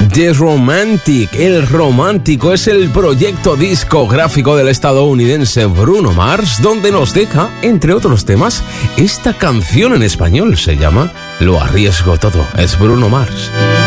The Romantic. El Romántico es el proyecto discográfico del estadounidense Bruno Mars, donde nos deja, entre otros temas, esta canción en español. Se llama Lo arriesgo todo. Es Bruno Mars.